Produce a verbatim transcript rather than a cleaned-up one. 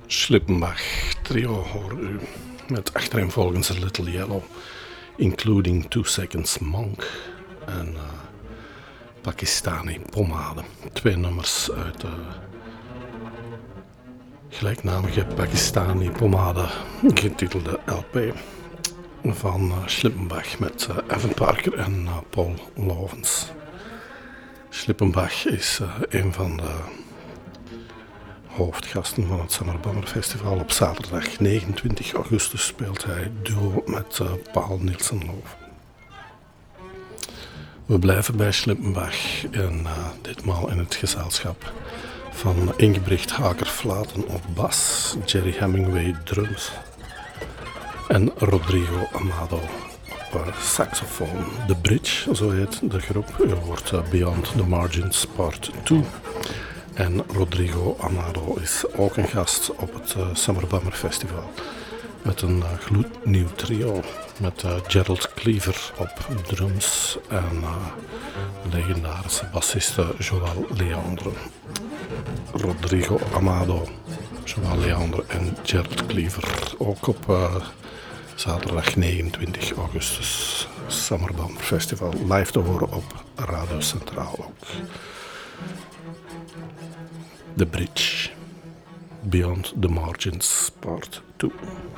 Schlippenbach trio hoor u met achtereenvolgens A Little Yellow, including Two Seconds Monk en uh, Pakistani Pomade. Twee nummers uit de gelijknamige Pakistani Pomade getitelde L P van uh, Schlippenbach met uh, Evan Parker en uh, Paul Lovens. Schlippenbach is uh, een van de hoofdgasten van het Summer Bummer Festival. Op zaterdag negenentwintig augustus speelt hij duo met uh, Paul Nielsen-Loof. We blijven bij Schlippenbach en uh, ditmaal in het gezelschap van Ingebrigt Haker-Flaten op bas, Jerry Hemingway drums en Rodrigo Amado op uh, saxofoon. The Bridge, zo heet de groep. U hoort uh, Beyond the Margins Part twee. En Rodrigo Amado is ook een gast op het uh, Summer Bummer Festival met een uh, gloednieuw trio met uh, Gerald Cleaver op drums en uh, legendarische bassiste Joël Leandre. Rodrigo Amado, Joël Leandre en Gerald Cleaver ook op uh, zaterdag negenentwintig augustus Summer Bummer Festival live te horen op Radio Centraal ook. The Bridge, Beyond the Margins Part twee.